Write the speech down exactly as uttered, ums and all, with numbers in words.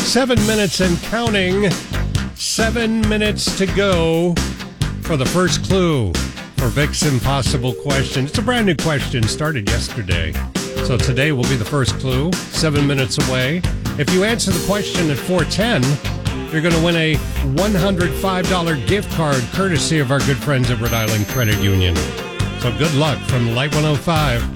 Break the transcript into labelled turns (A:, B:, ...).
A: Seven minutes and counting. Seven minutes to go for the first clue for Vic's Impossible Question. It's a brand new question, started yesterday. So today will be the first clue, seven minutes away. If you answer the question at four ten, you're going to win a one hundred five dollars gift card courtesy of our good friends at Rhode Island Credit Union. So good luck from Light one oh five.